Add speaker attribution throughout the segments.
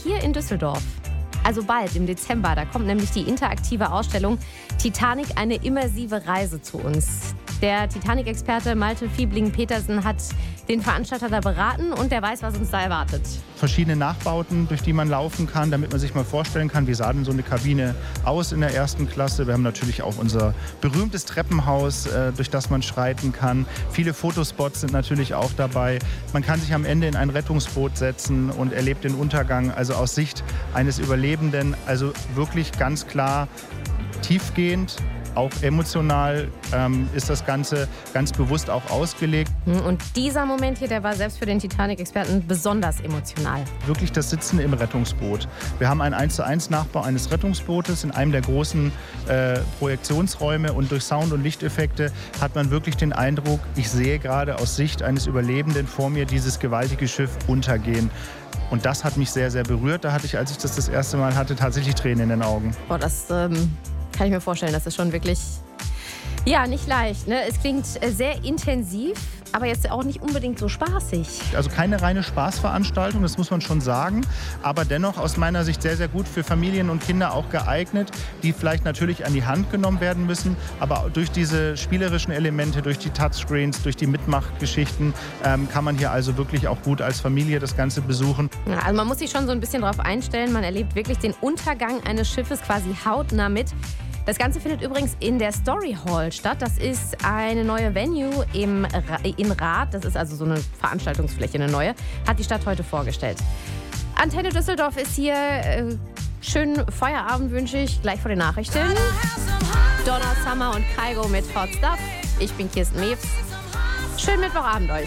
Speaker 1: hier in Düsseldorf. Also bald, im Dezember, da kommt nämlich die interaktive Ausstellung Titanic, eine immersive Reise zu uns. Der Titanic-Experte Malte Fiebling-Petersen hat den Veranstalter da beraten und der weiß, was uns da erwartet.
Speaker 2: Verschiedene Nachbauten, durch die man laufen kann, damit man sich mal vorstellen kann, wie sah denn so eine Kabine aus in der ersten Klasse. Wir haben natürlich auch unser berühmtes Treppenhaus, durch das man schreiten kann. Viele Fotospots sind natürlich auch dabei. Man kann sich am Ende in ein Rettungsboot setzen und erlebt den Untergang, also aus Sicht eines Überlebenden. Also wirklich ganz klar tiefgehend. Auch emotional ist das Ganze ganz bewusst auch ausgelegt.
Speaker 1: Und dieser Moment hier, der war selbst für den Titanic-Experten besonders emotional.
Speaker 2: Wirklich das Sitzen im Rettungsboot. Wir haben einen 1:1 Nachbau eines Rettungsbootes in einem der großen Projektionsräume und durch Sound- und Lichteffekte hat man wirklich den Eindruck, ich sehe gerade aus Sicht eines Überlebenden vor mir dieses gewaltige Schiff untergehen. Und das hat mich sehr, sehr berührt. Da hatte ich, als ich das erste Mal hatte, tatsächlich Tränen in den Augen.
Speaker 1: Boah, das kann ich mir vorstellen, das ist schon wirklich, ja, nicht leicht. Ne? Es klingt sehr intensiv, aber jetzt auch nicht unbedingt so spaßig.
Speaker 2: Also keine reine Spaßveranstaltung, das muss man schon sagen. Aber dennoch aus meiner Sicht sehr, sehr gut für Familien und Kinder auch geeignet, die vielleicht natürlich an die Hand genommen werden müssen. Aber durch diese spielerischen Elemente, durch die Touchscreens, durch die Mitmachgeschichten kann man hier also wirklich auch gut als Familie das Ganze besuchen.
Speaker 1: Ja, also man muss sich schon so ein bisschen darauf einstellen. Man erlebt wirklich den Untergang eines Schiffes quasi hautnah mit. Das Ganze findet übrigens in der Story Hall statt. Das ist eine neue Venue in Rath. Das ist also so eine Veranstaltungsfläche, eine neue. Hat die Stadt heute vorgestellt. Antenne Düsseldorf ist hier. Schönen Feierabend wünsche ich gleich vor den Nachrichten. Donna Summer und Kygo mit Hot Stuff. Ich bin Kirsten Mewes. Schönen Mittwochabend euch.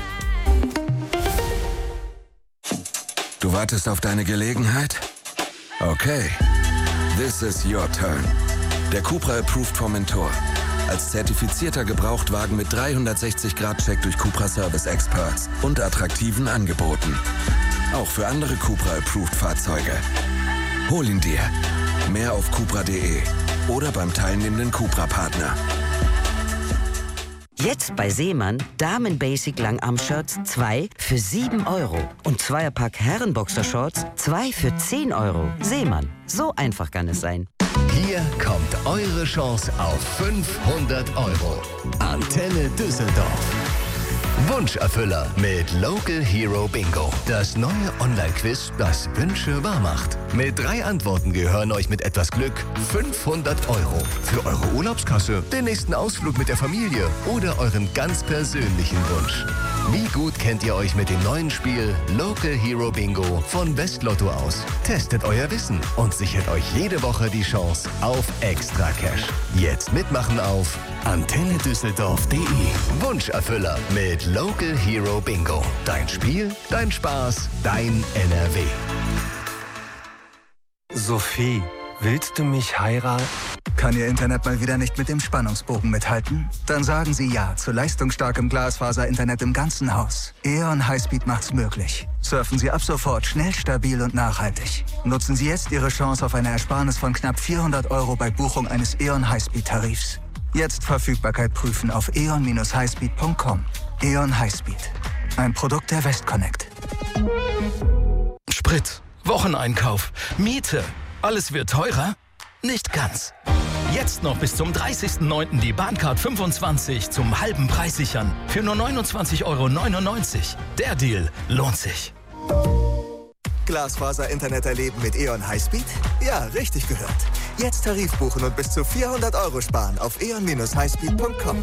Speaker 3: Du wartest auf deine Gelegenheit? Okay. This is your turn. Der Cupra Approved Formentor. Als zertifizierter Gebrauchtwagen mit 360-Grad-Check durch Cupra Service Experts und attraktiven Angeboten. Auch für andere Cupra Approved Fahrzeuge. Hol ihn dir. Mehr auf cupra.de oder beim teilnehmenden Cupra-Partner.
Speaker 4: Jetzt bei Seemann Damen-Basic Langarm-Shirts 2 für 7 € und Zweierpack Herren-Boxershorts 2 für 10 €. Seemann, so einfach kann es sein.
Speaker 5: Hier kommt eure Chance auf 500 €. Antenne Düsseldorf. Wunscherfüller mit Local Hero Bingo. Das neue Online-Quiz, das Wünsche wahr macht. Mit 3 Antworten gehören euch mit etwas Glück 500 € für eure Urlaubskasse, den nächsten Ausflug mit der Familie oder euren ganz persönlichen Wunsch. Wie gut kennt ihr euch mit dem neuen Spiel Local Hero Bingo von Westlotto aus? Testet euer Wissen und sichert euch jede Woche die Chance auf Extra Cash. Jetzt mitmachen auf antennedüsseldorf.de. Wunscherfüller mit Local Hero Bingo. Dein Spiel, dein Spaß, dein NRW.
Speaker 6: Sophie, willst du mich heiraten?
Speaker 7: Kann Ihr Internet mal wieder nicht mit dem Spannungsbogen mithalten? Dann sagen Sie ja zu leistungsstarkem Glasfaser-Internet im ganzen Haus. E.ON Highspeed macht's möglich. Surfen Sie ab sofort schnell, stabil und nachhaltig. Nutzen Sie jetzt Ihre Chance auf eine Ersparnis von knapp 400 € bei Buchung eines E.ON Highspeed-Tarifs. Jetzt Verfügbarkeit prüfen auf eon-highspeed.com. E.ON Highspeed. Ein Produkt der Westconnect.
Speaker 8: Sprit, Wocheneinkauf, Miete. Alles wird teurer? Nicht ganz. Jetzt noch bis zum 30.09. die Bahncard 25 zum halben Preis sichern. Für nur 29,99 €. Der Deal lohnt sich.
Speaker 9: Glasfaser-Internet erleben mit E.ON Highspeed? Ja, richtig gehört. Jetzt Tarif buchen und bis zu 400 € sparen auf eon-highspeed.com.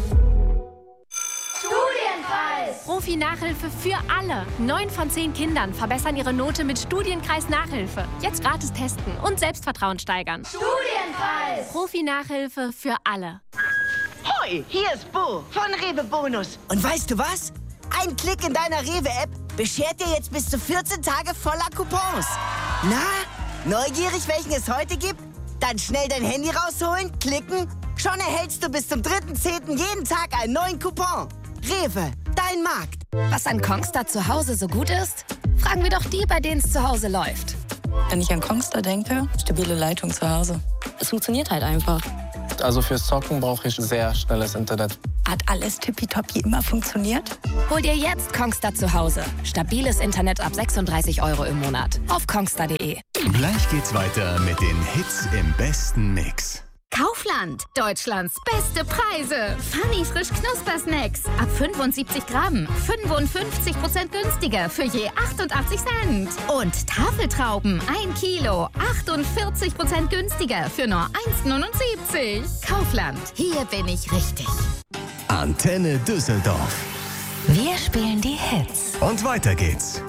Speaker 10: Profi-Nachhilfe für alle. 9 von 10 Kindern verbessern ihre Note mit Studienkreis-Nachhilfe. Jetzt gratis testen und Selbstvertrauen steigern.
Speaker 11: Studienkreis!
Speaker 10: Profi-Nachhilfe für alle.
Speaker 11: Hoi, hier ist Bo von Rewe Bonus.
Speaker 12: Und weißt du was? Ein Klick in deiner Rewe-App beschert dir jetzt bis zu 14 Tage voller Coupons. Na, neugierig, welchen es heute gibt? Dann schnell dein Handy rausholen, klicken. Schon erhältst du bis zum 3.10. jeden Tag einen neuen Coupon. Rewe, dein Markt.
Speaker 13: Was an Kongstar zu Hause so gut ist? Fragen wir doch die, bei denen es zu Hause läuft.
Speaker 14: Wenn ich an Kongstar denke, stabile Leitung zu Hause. Es funktioniert halt einfach.
Speaker 15: Also fürs Zocken brauche ich sehr schnelles Internet.
Speaker 14: Hat alles tippitoppi immer funktioniert?
Speaker 13: Hol dir jetzt Kongstar zu Hause. Stabiles Internet ab 36 € im Monat. Auf kongstar.de.
Speaker 5: Gleich geht's weiter mit den Hits im besten Mix.
Speaker 15: Kaufland, Deutschlands beste Preise. Funny frisch Knusper-Snacks. Ab 75 Gramm, 55% günstiger für je 88 Cent. Und Tafeltrauben, 1 Kilo, 48% günstiger für nur 1,79. Kaufland, hier bin ich richtig.
Speaker 5: Antenne Düsseldorf.
Speaker 13: Wir spielen die Hits.
Speaker 5: Und weiter geht's.